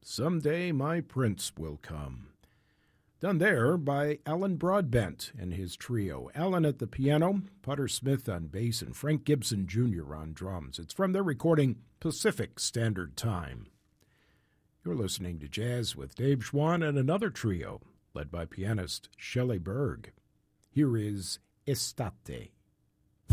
Someday My Prince Will Come. Done there by Alan Broadbent and his trio. Alan at the piano, Potter Smith on bass, and Frank Gibson Jr. on drums. It's from their recording Pacific Standard Time. You're listening to Jazz with Dave Schwann and another trio led by pianist Shelley Berg. Here is Estate.